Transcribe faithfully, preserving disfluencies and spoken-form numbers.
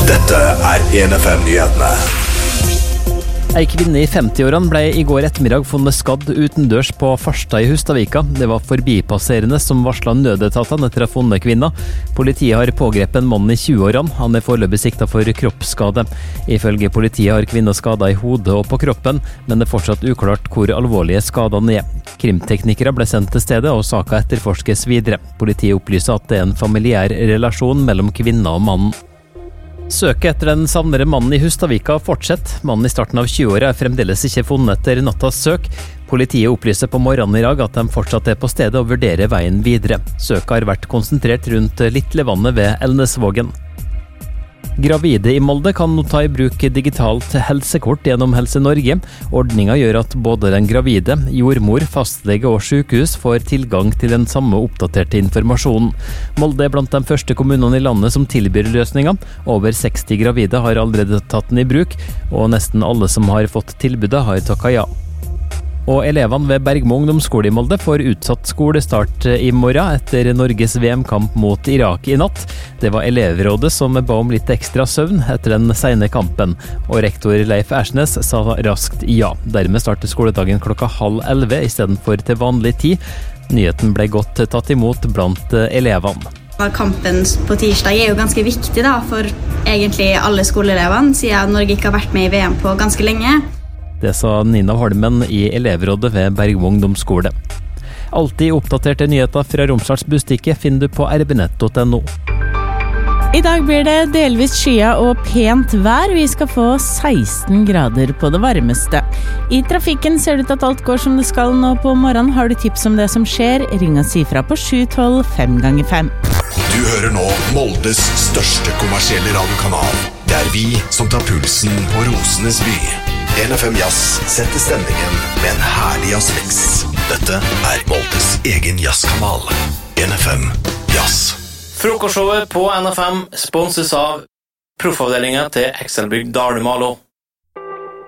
Dette er en F M-nyhetene. Ei kvinne i femti-årene ble i går ettermiddag funnet skadd utendørs på Farstad i Hustadvika. Det var forbipasserende som varslet nødetatene etter å ha funnet kvinna. Politiet har pågrepet en mann i tjue-årene. Han er foreløpig siktet for kroppsskade. Ifølge politiet har kvinna skader i hodet og på kroppen, men det er fortsatt uklart hvor alvorlige skadene er. Krimteknikere ble sendt til stedet, og saka etterforskes videre. Politiet opplyser at det er en familiær relasjon mellom kvinna og mannen. Søket etter den savnede mannen i Hustadvika fortsetter. Mannen i starten av tjue-åra er fremdeles ikke funnet etter nattas søk. Politiet opplyser på morgenen i dag at de fortsatt er på stedet og vurderer veien videre. Søket har vært konsentrert rundt Litlevannet ved Elnesvågen. Gravide i Molde kan nå ta i bruk digitalt helsekort gjennom Helse Norge. Ordningen gjør at både den gravide, jordmor, fastlege og sykehus får tilgang til den samme oppdaterte informasjonen. Molde er blant de første kommunene i landet som tilbyr løsninger. Over seksti gravide har allerede tatt den i bruk, og nesten alle som har fått tilbudet har takket ja. Og elevene ved Bergmo ungdomsskole i Molde får utsatt skolestart i morgen etter Norges V M-kamp mot Irak i natt. Det var elevrådet som ba om litt ekstra søvn etter den sene kampen, og rektor Leif Ersnes sa raskt ja. Dermed starter skoledagen klokka halv elleve i stedet for til vanlig tid. Nyheten ble godt tatt imot blant elevene. Kampen på tirsdag er jo ganske viktig da, for egentlig alle skoleelevene, siden Norge ikke har vært med i V M på ganske lenge. Det sa Nina Holmen i elevrådet ved Bergmo ungdomsskole. Alltid oppdaterte nyheter fra Romsdals Bustikke finner du på r b nett punktum no. I dag blir det delvis skya og pent vær. Vi skal få seksten grader på det varmeste. I trafikken ser det ut at alt går som det skal nå på morgenen. Har du tips om det som skjer? Ring og si fra på sju tolv fem ganger fem. Du hører nå Moldes største kommersielle radiokanal. Det er vi som tar pulsen på Rosenes by. en F M Jazz setter stemningen med en herlig jazzmix. Dette er Moldes egen jazzkanal. en F M Jazz. Frokostshowet på N F M sponses av proffavdelingen til Excelbygg Dalemalo.